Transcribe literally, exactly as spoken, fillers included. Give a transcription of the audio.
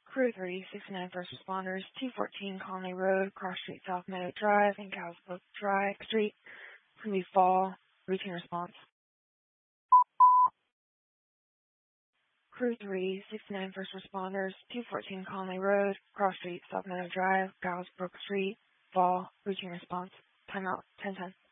Crew three, sixty-nine First Responders, two fourteen Conley Road, Cross Street, South Meadow Drive, and Cowsbrook Drive Street. From Fall, routine response. Crew three, sixty-nine First Responders, two fourteen Conley Road, Cross Street, South Meadow Drive, Cowsbrook Street, Fall, routine response. Timeout, ten ten.